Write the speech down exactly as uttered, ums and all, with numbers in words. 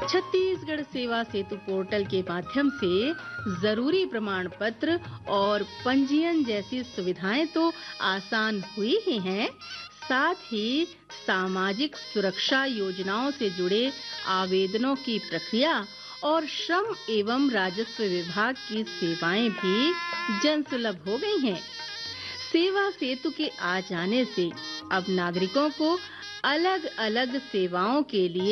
छत्तीसगढ़ सेवा सेतु पोर्टल के माध्यम से जरूरी प्रमाण पत्र और पंजीयन जैसी सुविधाएं तो आसान हुई ही हैं, साथ ही सामाजिक सुरक्षा योजनाओं से जुड़े आवेदनों की प्रक्रिया और श्रम एवं राजस्व विभाग की सेवाएं भी जनसुलभ हो गई हैं। सेवा सेतु के आ जाने से अब नागरिकों को अलग-अलग सेवाओं के लिए